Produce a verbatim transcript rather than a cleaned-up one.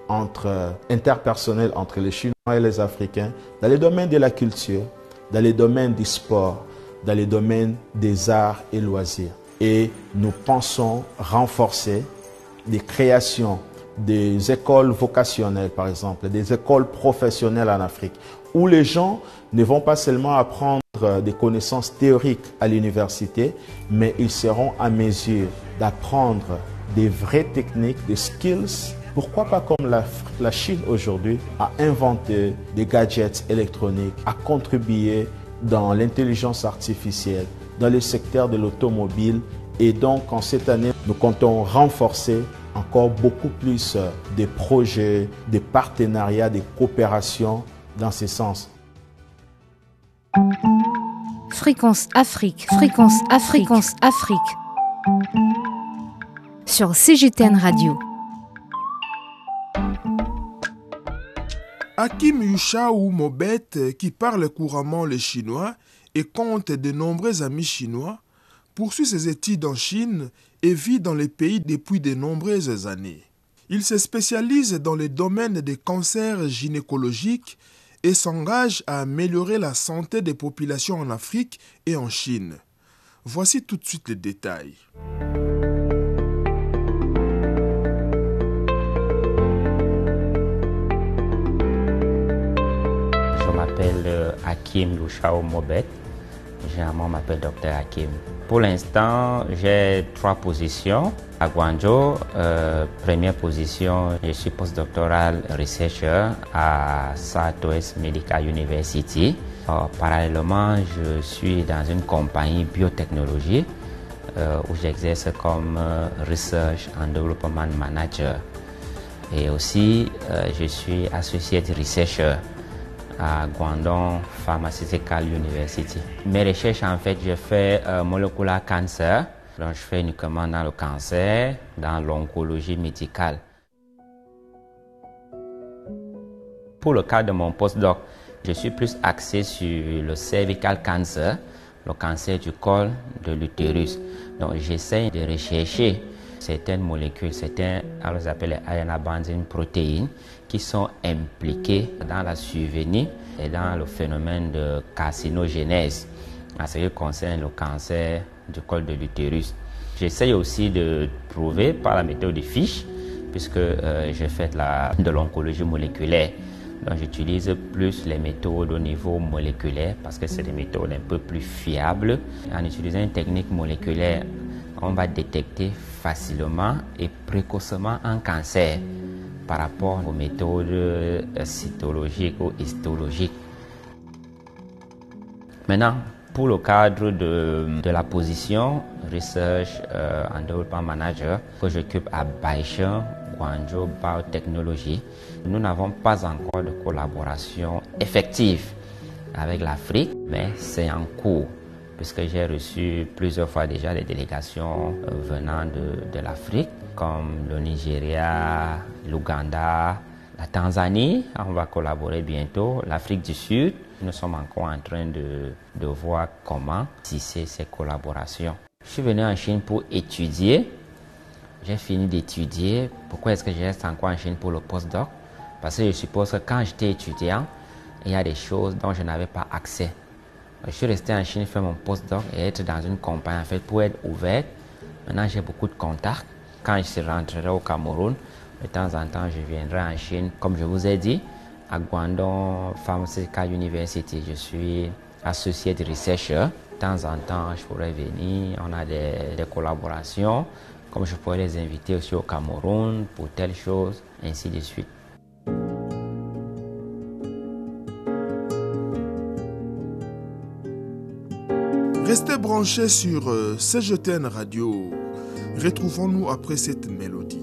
entre, interpersonnel entre les Chinois et les Africains dans les domaines de la culture, dans les domaines du sport, dans les domaines des arts et loisirs. Et nous pensons renforcer les créations des écoles vocationnelles, par exemple, des écoles professionnelles en Afrique, où les gens ne vont pas seulement apprendre des connaissances théoriques à l'université, mais ils seront à mesure d'apprendre des vraies techniques, des skills. Pourquoi pas comme la, la Chine aujourd'hui a inventé des gadgets électroniques, a contribué dans l'intelligence artificielle, dans le secteur de l'automobile. Et donc, en cette année, nous comptons renforcer encore beaucoup plus des projets, des partenariats, des coopérations dans ce sens. Fréquence Afrique, Fréquence Afrique, Fréquence Afrique. Sur C G T N Radio. Hakim Yushao Mobet, qui parle couramment le chinois et compte de nombreux amis chinois, poursuit ses études en Chine et vit dans le pays depuis de nombreuses années. Il se spécialise dans le domaine des cancers gynécologiques et s'engage à améliorer la santé des populations en Afrique et en Chine. Voici tout de suite les détails. Je m'appelle Hakim Yushao Mobet. Généralement, on m'appelle Docteur Hakim. Pour l'instant, j'ai trois positions. À Guangzhou, euh, première position, je suis postdoctoral researcher à Southwest Medical University. Euh, parallèlement, je suis dans une compagnie biotechnologie euh, où j'exerce comme euh, Research and Development Manager. Et aussi, euh, je suis Associate Researcher à Guangdong Pharmaceutical University. Mes recherches, en fait, je fais euh, molecular cancer. Donc, je fais uniquement dans le cancer, dans l'oncologie médicale. Pour le cas de mon postdoc, je suis plus axé sur le cervical cancer, le cancer du col de l'utérus. Donc, j'essaie de rechercher certaines molécules, certains, on les appelle les iron binding proteins, qui sont impliquées dans la survenue et dans le phénomène de carcinogénèse en ce qui concerne le cancer du col de l'utérus. J'essaie aussi de prouver par la méthode de fiche, puisque euh, j'ai fait la, de l'oncologie moléculaire. Donc j'utilise plus les méthodes au niveau moléculaire parce que c'est des méthodes un peu plus fiables. En utilisant une technique moléculaire, on va détecter facilement et précocement un cancer par rapport aux méthodes cytologiques ou histologiques. Maintenant, pour le cadre de, de la position Research euh, and Development Manager que j'occupe à Baishan, Guangzhou Biotechnology, nous n'avons pas encore de collaboration effective avec l'Afrique, mais c'est en cours, puisque j'ai reçu plusieurs fois déjà des délégations euh, venant de, de l'Afrique, comme le Nigeria, l'Ouganda, la Tanzanie, on va collaborer bientôt, l'Afrique du Sud. Nous sommes encore en train de, de voir comment tisser ces collaborations. Je suis venu en Chine pour étudier. J'ai fini d'étudier. Pourquoi est-ce que je reste encore en Chine pour le postdoc? Parce que je suppose que quand j'étais étudiant, il y a des choses dont je n'avais pas accès. Je suis resté en Chine faire mon postdoc et être dans une compagnie en fait pour être ouvert. Maintenant, j'ai beaucoup de contacts. Quand je rentrerai au Cameroun, de temps en temps, je viendrai en Chine, comme je vous ai dit, à Guangdong Pharmaceutical University. Je suis associate researcher. De temps en temps, je pourrais venir. On a des, des collaborations. Comme je pourrais les inviter aussi au Cameroun pour telle chose, ainsi de suite. Restez branchés sur euh, C G T N Radio. Retrouvons-nous après cette mélodie.